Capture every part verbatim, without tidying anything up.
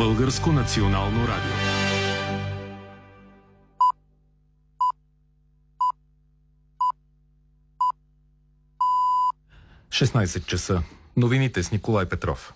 Българско национално радио. шестнайсет часа. Новините с Николай Петров.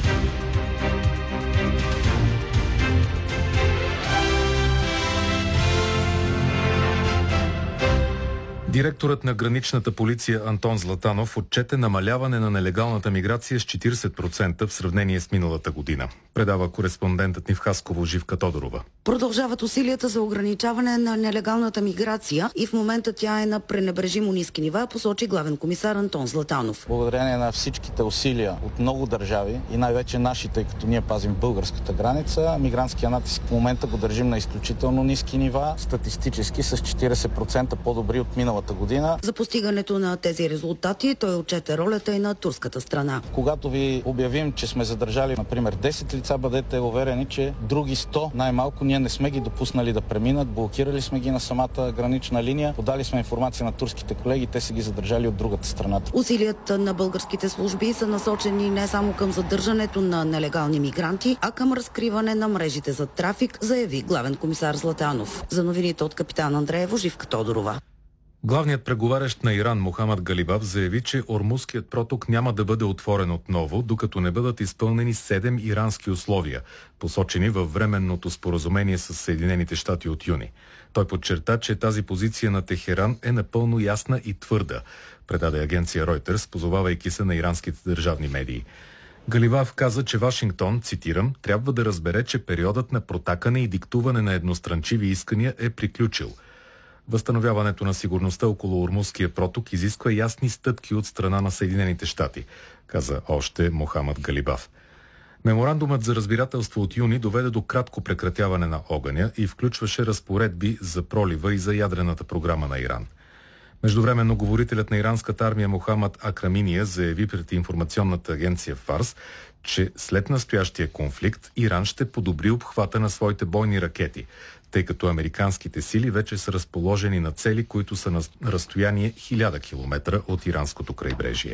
Директорът на граничната полиция Антон Златанов отчете намаляване на нелегалната миграция с четирийсет процента в сравнение с миналата година. Предава кореспондентът ни в Хасково Живка Тодорова. Продължават усилията за ограничаване на нелегалната миграция и в момента тя е на пренебрежимо ниски нива, посочи главен комисар Антон Златанов. Благодарение на всичките усилия от много държави и най-вече нашите, тъй като ние пазим българската граница, мигрантския натиск в момента го държим на изключително ниски нива, статистически с четирийсет процента по-добри от миналата година. За постигането на тези резултати той отчете ролята и на турската страна. Когато ви обявим, че сме задържали, например, десет лица, бъдете уверени, че други сто най-малко ние не сме ги допуснали да преминат, блокирали сме ги на самата гранична линия, подали сме информация на турските колеги, те са ги задържали от другата страна. Усилията на българските служби са насочени не само към задържането на нелегални мигранти, а към разкриване на мрежите за трафик, заяви главен комисар Златанов. За новините от Капитан Андреево, Живка Тодорова. Главният преговарящ на Иран Мохамад Галибаф заяви, че Ормузският проток няма да бъде отворен отново, докато не бъдат изпълнени седем ирански условия, посочени във временното споразумение с Съединените щати от юни. Той подчерта, че тази позиция на Техеран е напълно ясна и твърда, предаде агенция Reuters, позовавайки се на иранските държавни медии. Галибаф каза, че Вашингтон, цитирам, трябва да разбере, че периодът на протакане и диктуване на едностранчиви искания е приключил. Възстановяването на сигурността около Ормузския проток изисква ясни стъпки от страна на Съединените щати, каза още Мохамад Галибаф. Меморандумът за разбирателство от юни доведе до кратко прекратяване на огъня и включваше разпоредби за пролива и за ядрената програма на Иран. Междувременно говорителят на иранската армия Мохамад Акраминия заяви пред информационната агенция Фарс, че след настоящия конфликт Иран ще подобри обхвата на своите бойни ракети, тъй като американските сили вече са разположени на цели, които са на разстояние хиляда километра от иранското крайбрежие.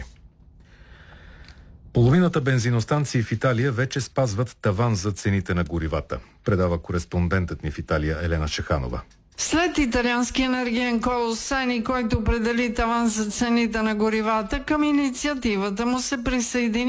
Половината бензиностанции в Италия вече спазват таван за цените на горивата, предава кореспондентът ни в Италия Елена Шеханова. След италиански енергиен колос Сайни, който определи таван за цените на горивата, към инициативата му се присъедини